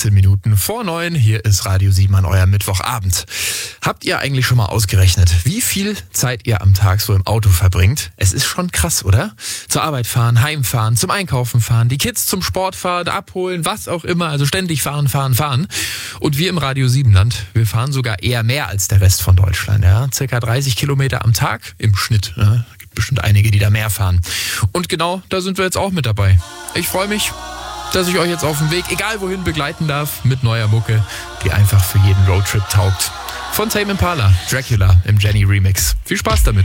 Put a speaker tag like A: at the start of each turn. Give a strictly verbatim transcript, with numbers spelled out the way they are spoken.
A: fünfzehn Minuten vor neun. Hier ist Radio sieben an eurem Mittwochabend. Habt ihr eigentlich schon mal ausgerechnet, wie viel Zeit ihr am Tag so im Auto verbringt? Es ist schon krass, oder? Zur Arbeit fahren, heimfahren, zum Einkaufen fahren, die Kids zum Sport fahren, abholen, was auch immer. Also ständig fahren, fahren, fahren. Und wir im Radio sieben Land, wir fahren sogar eher mehr als der Rest von Deutschland. Ja? Circa dreißig Kilometer am Tag im Schnitt. Ja? Gibt bestimmt einige, die da mehr fahren. Und genau da sind wir jetzt auch mit dabei. Ich freue mich, dass ich euch jetzt auf dem Weg, egal wohin, begleiten darf mit neuer Mucke, die einfach für jeden Roadtrip taugt. Von Tame Impala, Dracula im Jenny Remix. Viel Spaß damit.